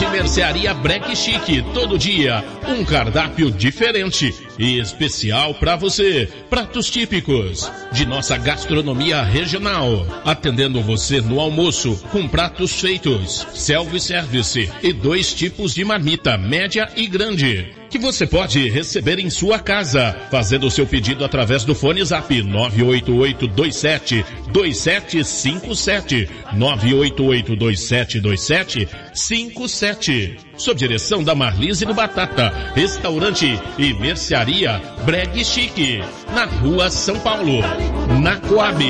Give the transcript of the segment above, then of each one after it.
Mercearia Breque Chique, todo dia um cardápio diferente e especial para você. Pratos típicos de nossa gastronomia regional, atendendo você no almoço com pratos feitos, self-service e 2 tipos de marmita, média e grande, que você pode receber em sua casa, fazendo o seu pedido através do fone Zap 988272757, 988272757, sob direção da Marlise no Batata, restaurante e mercearia Bregue Chique, na Rua São Paulo, na Coab.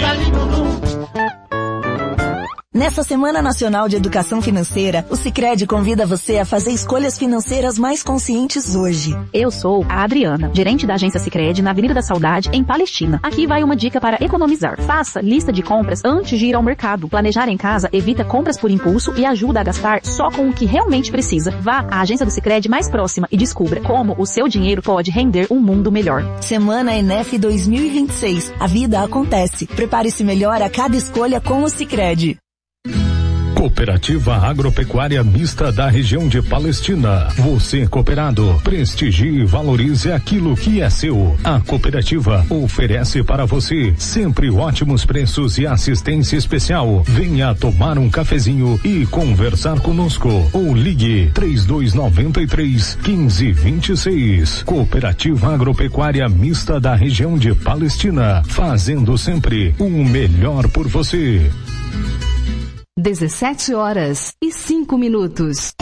Nessa Semana Nacional de Educação Financeira, o Sicredi convida você a fazer escolhas financeiras mais conscientes hoje. Eu sou a Adriana, gerente da agência Sicredi na Avenida da Saudade, em Palestina. Aqui vai uma dica para economizar. Faça lista de compras antes de ir ao mercado. Planejar em casa evita compras por impulso e ajuda a gastar só com o que realmente precisa. Vá à agência do Sicredi mais próxima e descubra como o seu dinheiro pode render um mundo melhor. Semana ENEF 2026. A vida acontece. Prepare-se melhor a cada escolha com o Sicredi. Cooperativa Agropecuária Mista da região de Palestina. Você, cooperado, prestigie e valorize aquilo que é seu. A cooperativa oferece para você sempre ótimos preços e assistência especial. Venha tomar um cafezinho e conversar conosco. Ou ligue 3293-1526. Cooperativa Agropecuária Mista da região de Palestina. Fazendo sempre o melhor por você. 17h05.